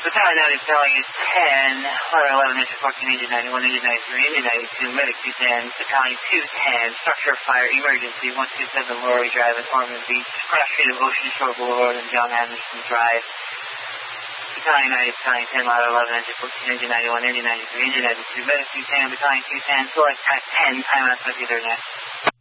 Battalion 90, Battalion 10, Letter 11, Engine 14, Engine 91, Engine 93, Engine 92, Medic 210, Battalion 210, Structure Fire, Emergency, 127 Lorry Drive in Ormond Beach, Crash Street of Ocean Shore Boulevard and John Anderson Drive. Battalion 90, Battalion 10, Ladder 11, Engine 14, Engine 91, Engine 93, Engine 92, Medic 210, Battalion 210, Select Type 10, time out 23 next.